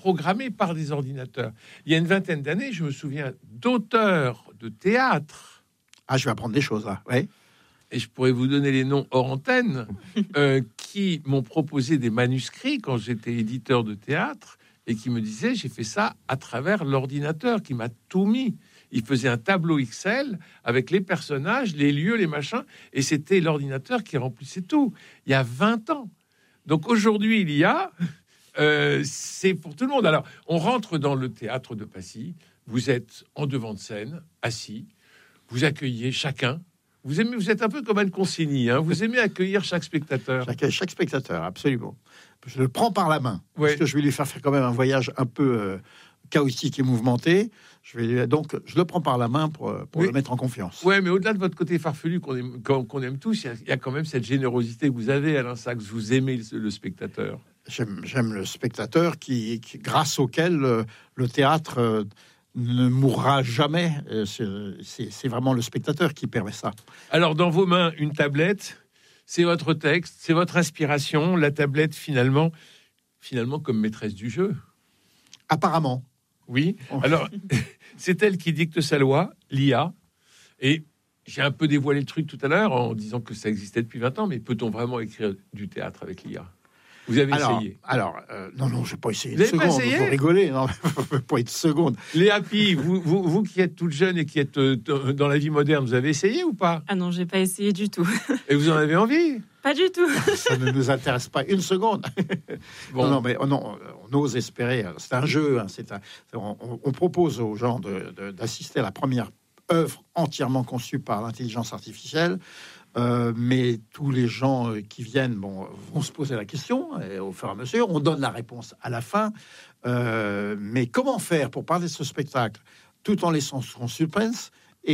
programmés par des ordinateurs. Il y a une vingtaine d'années, je me souviens d'auteurs de théâtre. Ah, je vais apprendre des choses là. Ouais. Et je pourrais vous donner les noms hors antenne, qui m'ont proposé des manuscrits quand j'étais éditeur de théâtre et qui me disaient, j'ai fait ça à travers l'ordinateur qui m'a tout mis. Il faisait un tableau Excel avec les personnages, les lieux, les machins, et c'était l'ordinateur qui remplissait tout. Il y a 20 ans. Donc aujourd'hui, il y a... c'est pour tout le monde. Alors, on rentre dans le théâtre de Passy. Vous êtes en devant de scène, assis. Vous accueillez chacun. Vous êtes un peu comme Anne Consigny, hein. Vous aimez accueillir chaque spectateur. Chaque spectateur, absolument. Je le prends par la main, Ouais. parce que je vais lui faire quand même un voyage un peu chaotique et mouvementé. Donc, je le prends par la main pour Oui. le mettre en confiance. Ouais, mais au-delà de votre côté farfelu qu'on aime tous, il y a quand même cette générosité que vous avez, Alain Sachs. Vous aimez le spectateur. J'aime le spectateur grâce auquel le théâtre ne mourra jamais. C'est vraiment le spectateur qui permet ça. Alors, dans vos mains, une tablette, c'est votre texte, c'est votre inspiration. La tablette, finalement comme maîtresse du jeu. Apparemment. Oui. Alors, c'est elle qui dicte sa loi, l'IA. Et j'ai un peu dévoilé le truc tout à l'heure en disant que ça existait depuis 20 ans, mais peut-on vraiment écrire du théâtre avec l'IA ? Vous avez essayé ? Non, je n'ai pas essayé Vous une avez pas seconde. essayé ? Vous rigolez, non, pas une seconde. Léa Pi, vous qui êtes toute jeune et qui êtes dans la vie moderne, vous avez essayé ou pas ? Ah non, j'ai pas essayé du tout. Et vous en avez envie ? Pas du tout. Ça ne nous intéresse pas une seconde. Bon. Non, mais on ose espérer. C'est un jeu. Hein, on propose aux gens d'assister à la première œuvre entièrement conçue par l'intelligence artificielle. Mais tous les gens qui viennent vont se poser la question et au fur et à mesure, on donne la réponse à la fin. Mais comment faire pour parler de ce spectacle tout en laissant son suspense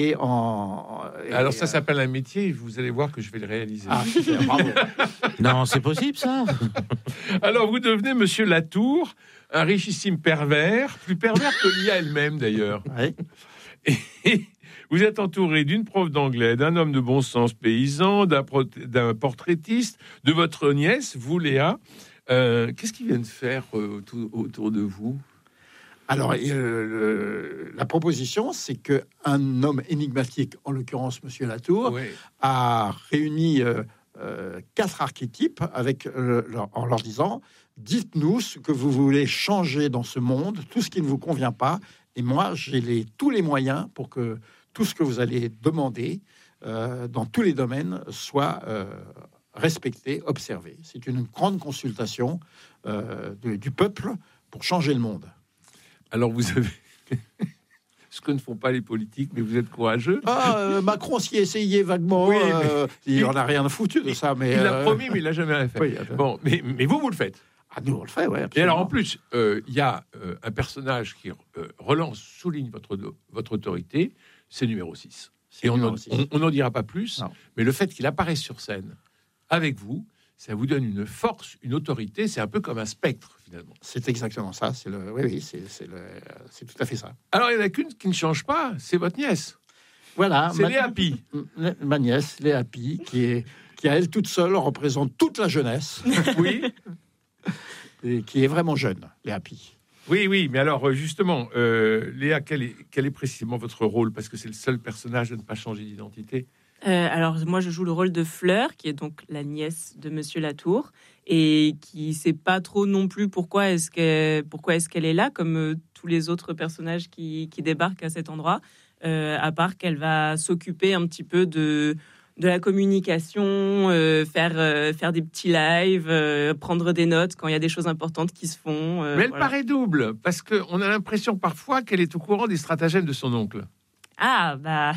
Alors ça s'appelle un métier. Vous allez voir que je vais le réaliser. Ah, super, bravo. Non, c'est possible ça. Alors vous devenez Monsieur Latour, un richissime pervers, plus pervers que l'IA elle-même d'ailleurs. Ouais. Et vous êtes entouré d'une prof d'anglais, d'un homme de bon sens paysan, d'un portraitiste, de votre nièce, vous Léa. Qu'est-ce qu'ils viennent faire autour de vous ? Alors, la proposition, c'est que un homme énigmatique, en l'occurrence Monsieur Latour, Oui. a réuni 4 archétypes en leur disant « Dites-nous ce que vous voulez changer dans ce monde, tout ce qui ne vous convient pas, et moi, j'ai tous les moyens pour que tout ce que vous allez demander dans tous les domaines soit respecté, observé. » C'est une grande consultation du peuple pour changer le monde. Alors vous avez ce que ne font pas les politiques, mais vous êtes courageux. Macron s'y essayait vaguement. Oui, il en a rien foutu de ça. Mais il l'a promis, mais il l'a jamais fait. Oui, Bon, mais vous le faites. Ah, nous on le fait, ouais. Et alors en plus, il y a un personnage qui souligne votre autorité, c'est numéro 6. Et on n'en dira pas plus, non. Mais le fait qu'il apparaisse sur scène avec vous, ça vous donne une force, une autorité, c'est un peu comme un spectre finalement. C'est exactement ça. C'est tout à fait ça. Alors il y en a qu'une qui ne change pas, c'est votre nièce. Voilà. C'est Léa Pi. Ma nièce, Léa Pi, qui à elle toute seule représente toute la jeunesse. Oui. Et qui est vraiment jeune, Léa Pi. Oui, mais alors justement, Léa, quel est précisément votre rôle ? Parce que c'est le seul personnage à ne pas changer d'identité. Alors moi je joue le rôle de Fleur, qui est donc la nièce de Monsieur Latour, et qui sait pas trop non plus pourquoi est-ce qu'elle est là, comme tous les autres personnages qui débarquent à cet endroit, à part qu'elle va s'occuper un petit peu de la communication, faire des petits lives, prendre des notes quand il y a des choses importantes qui se font. Mais elle voilà. paraît double, parce qu'on a l'impression parfois qu'elle est au courant des stratagèmes de son oncle. Ah bah...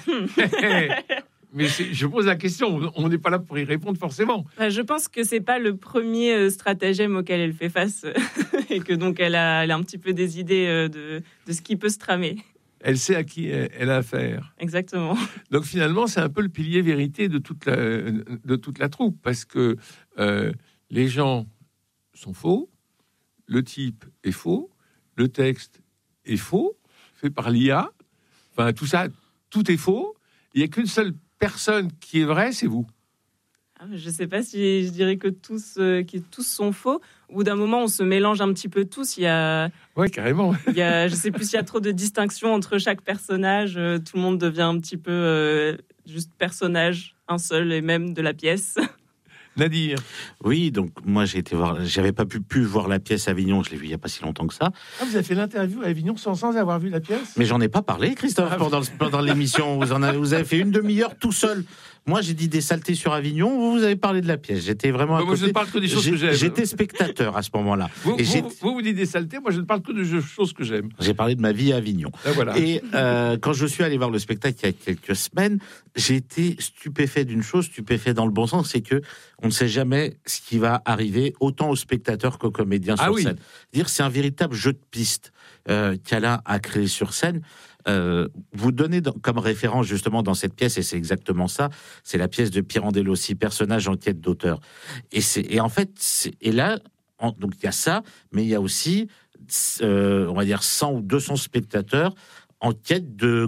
Mais je pose la question, on n'est pas là pour y répondre forcément. Je pense que c'est pas le premier stratagème auquel elle fait face et que donc elle a un petit peu des idées de ce qui peut se tramer. Elle sait à qui elle a affaire. Exactement. Donc finalement, c'est un peu le pilier vérité de toute la troupe, parce que les gens sont faux, le type est faux, le texte est faux, fait par l'IA, enfin tout ça, tout est faux. Il n'y a qu'une seule personne qui est vraie, c'est vous. Je sais pas si je dirais que tous sont faux. Au bout d'un moment, on se mélange un petit peu tous. Ouais, carrément. Je sais plus s'il y a trop de distinctions entre chaque personnage. Tout le monde devient un petit peu juste personnage, un seul et même de la pièce. Nadir. Oui, donc moi j'ai été voir, j'avais pas pu voir la pièce à Avignon, je l'ai vue il y a pas si longtemps que ça. Ah, vous avez fait l'interview à Avignon sans avoir vu la pièce? Mais j'en ai pas parlé, Christophe, pendant l'émission. Vous avez fait une demi-heure tout seul. Moi, j'ai dit des saletés sur Avignon. Vous avez parlé de la pièce. J'étais vraiment. Moi, je ne parle que des choses que j'aime. J'étais spectateur à ce moment-là. Vous dites des saletés. Moi, je ne parle que de choses que j'aime. J'ai parlé de ma vie à Avignon. Et voilà. Et quand je suis allé voir le spectacle il y a quelques semaines, j'ai été stupéfait d'une chose, stupéfait dans le bon sens, c'est que on ne sait jamais ce qui va arriver, autant aux spectateurs qu'aux comédiens sur scène. C'est un véritable jeu de piste qu'Alain a créé sur scène. Vous donnez comme référence justement dans cette pièce, et c'est exactement ça, c'est la pièce de Pirandello, personnage en quête d'auteur. Et en fait, donc il y a ça, mais il y a aussi, on va dire 100 ou 200 spectateurs en quête de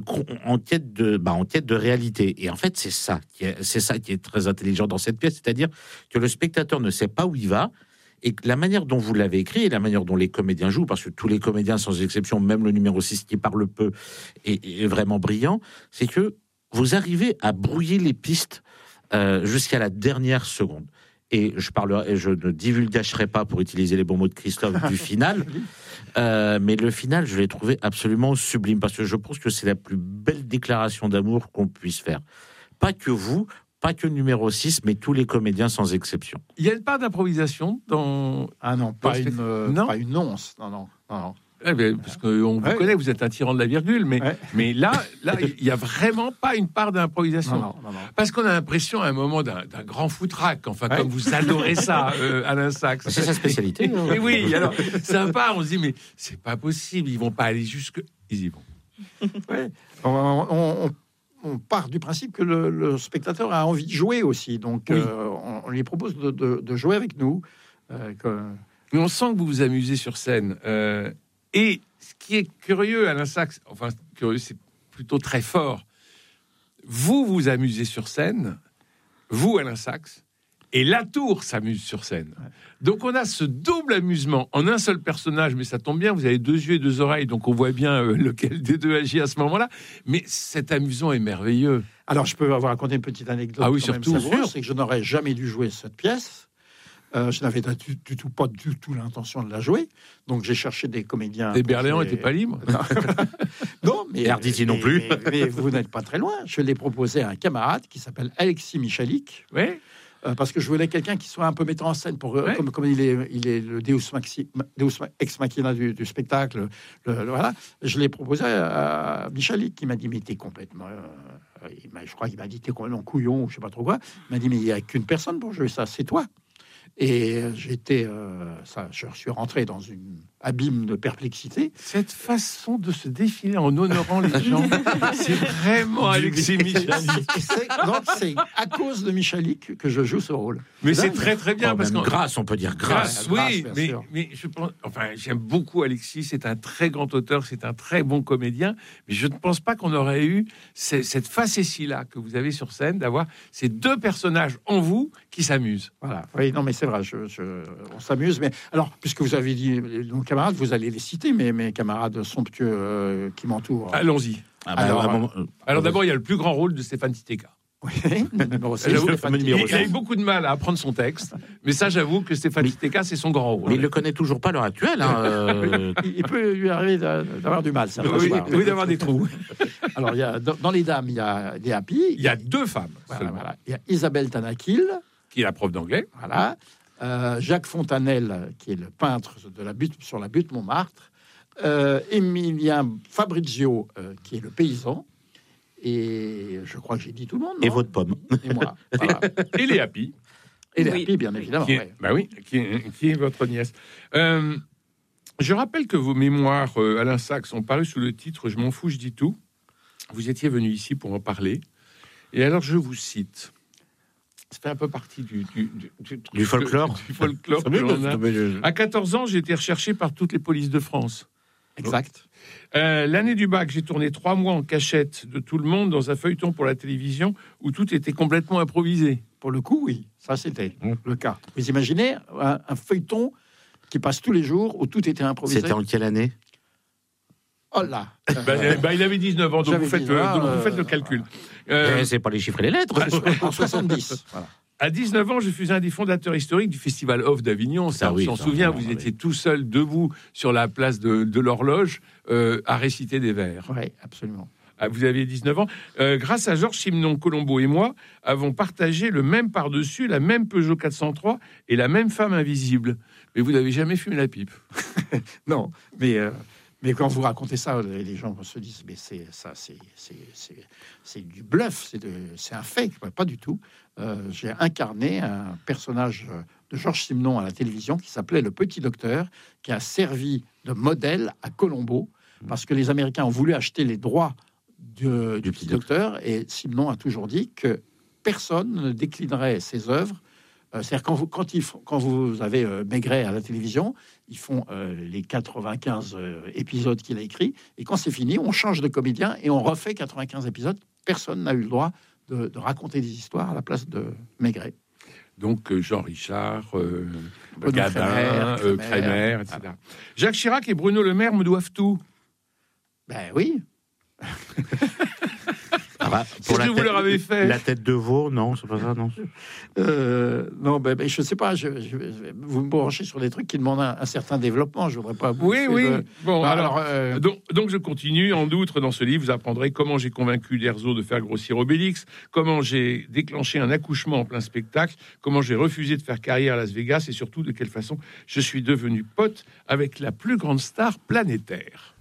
réalité. Et en fait, c'est ça qui est très intelligent dans cette pièce, c'est-à-dire que le spectateur ne sait pas où il va. Et la manière dont vous l'avez écrit et la manière dont les comédiens jouent, parce que tous les comédiens, sans exception, même le numéro 6 qui parle peu, est vraiment brillant, c'est que vous arrivez à brouiller les pistes jusqu'à la dernière seconde. Et je ne divulgacherai pas, pour utiliser les bons mots de Christophe, du final. Mais le final, je l'ai trouvé absolument sublime, parce que je pense que c'est la plus belle déclaration d'amour qu'on puisse faire. Pas que vous, pas que le numéro 6, mais tous les comédiens sans exception. Il y a une part d'improvisation dans... Ah non, pas une once. Non. Eh bien, parce qu'on vous connaît, vous êtes un tyran de la virgule, mais là, il n'y a vraiment pas une part d'improvisation. Non. Parce qu'on a l'impression à un moment d'un grand foutraque, comme vous adorez ça, Alain Sachs. C'est sa spécialité. Mais oui, alors, ça part, on se dit, mais c'est pas possible, ils vont pas aller jusque... Ils y vont. Ouais. On part du principe que le spectateur a envie de jouer aussi, donc on lui propose de jouer avec nous. Mais on sent que vous vous amusez sur scène. Et ce qui est curieux, Alain Sachs, enfin curieux, c'est plutôt très fort. Vous vous amusez sur scène, vous, Alain Sachs, et Latour s'amuse sur scène. Ouais. Donc on a ce double amusement en un seul personnage, mais ça tombe bien, vous avez 2 yeux et 2 oreilles, donc on voit bien lequel des deux agit à ce moment-là. Mais cet amusement est merveilleux. Alors je peux vous raconter une petite anecdote. Ah oui, surtout, c'est que je n'aurais jamais dû jouer cette pièce. Je n'avais pas du tout l'intention de la jouer, donc j'ai cherché des comédiens. Les Berléans n'étaient pas libres. Non, mais Arditi non plus. Mais vous n'êtes pas très loin. Je l'ai proposé à un camarade qui s'appelle Alexis Michalik. Oui. Parce que je voulais quelqu'un qui soit un peu metteur en scène comme il est le Deus ex machina du spectacle. Voilà. Je l'ai proposé à Michalik qui m'a dit mais t'es complètement. Je crois qu'il m'a dit t'es complètement couillon ou je sais pas trop quoi. Il m'a dit mais il y a qu'une personne pour jouer ça, c'est toi. Et je suis rentré dans une abîme de perplexité. Cette façon de se défiler en honorant les gens, c'est vraiment Alexis Michalik. Donc c'est à cause de Michalik que je joue ce rôle. Mais c'est très très bien parce que grâce, on peut dire grâce. Oui, mais je pense, j'aime beaucoup Alexis. C'est un très grand auteur, c'est un très bon comédien. Mais je ne pense pas qu'on aurait eu cette facétie-là que vous avez sur scène d'avoir ces 2 personnages en vous qui s'amusent. Voilà. Oui, non, mais c'est vrai. On s'amuse. Mais alors, puisque vous avez dit nos camarades, vous allez les citer, mes camarades somptueux qui m'entourent. Allons-y. Alors d'abord, il y a le plus grand rôle de Stéphane Titeka. Oui, numéro 6. Il a eu beaucoup de mal à apprendre son texte, mais ça, j'avoue que Stéphane Titeka, c'est son grand rôle. Mais il le connaît toujours pas à l'heure actuelle. Il peut lui arriver d'avoir du mal. Ça oui, d'avoir des trous. Alors, dans les dames, il y a des Happy. Il y a 2 femmes. Voilà. Il y a Isabelle Tanakil, qui est la prof d'anglais. Voilà. Jacques Fontanelle, qui est le peintre sur la butte Montmartre. Emilien Fabrizio, qui est le paysan. Et je crois que j'ai dit tout le monde. Et votre pomme. Et moi. Voilà. Et les Happy. Et les Happy, bien évidemment. Qui est votre nièce. Je rappelle que vos mémoires, Alain Sachs, ont paru sous le titre « Je m'en fous, je dis tout ». Vous étiez venu ici pour en parler. Et alors, je vous cite. Ça fait un peu partie du folklore. Du folklore que l'on a. À 14 ans, j'ai été recherché par toutes les polices de France. Exact. L'année du bac, j'ai tourné 3 mois en cachette de tout le monde dans un feuilleton pour la télévision où tout était complètement improvisé. Pour le coup, oui, ça c'était le cas. Vous imaginez un feuilleton qui passe tous les jours où tout était improvisé. C'était en quelle année? Oh là. Il avait 19 ans, donc vous faites, vous faites le calcul. C'est pas les chiffres et les lettres. En 70. Voilà. À 19 ans, je fus un des fondateurs historiques du Festival Off d'Avignon. Ça, on s'en souvient, vous étiez tout seul, debout, sur la place de l'horloge, à réciter des vers. Oui, absolument. Vous aviez 19 ans. Grâce à Georges Simenon, Colombo et moi, avons partagé le même par-dessus, la même Peugeot 403 et la même femme invisible. Mais vous n'avez jamais fumé la pipe. Non, mais quand vous racontez ça, les gens se disent mais c'est du bluff, c'est un fake. Pas du tout. J'ai incarné un personnage de Georges Simenon à la télévision qui s'appelait le Petit Docteur, qui a servi de modèle à Colombo parce que les Américains ont voulu acheter les droits du Petit Docteur, et Simenon a toujours dit que personne ne déclinerait ses œuvres. C'est-à-dire quand vous avez Maigret à la télévision, ils font les 95 épisodes qu'il a écrits, et quand c'est fini, on change de comédien et on refait 95 épisodes. Personne n'a eu le droit de raconter des histoires à la place de Maigret. Donc Jean Richard, Gabin, Crémer, etc. Jacques Chirac et Bruno Le Maire me doivent tout. Ben oui. Qu'est-ce que vous leur avez fait? La tête de veau, non, c'est pas ça, non. Non, je sais pas. Vous me branchez sur des trucs qui demandent un certain développement. Je voudrais pas. Oui. Bon, donc je continue. En outre, dans ce livre, vous apprendrez comment j'ai convaincu Derzo de faire grossir Obélix, comment j'ai déclenché un accouchement en plein spectacle, comment j'ai refusé de faire carrière à Las Vegas, et surtout de quelle façon je suis devenu pote avec la plus grande star planétaire.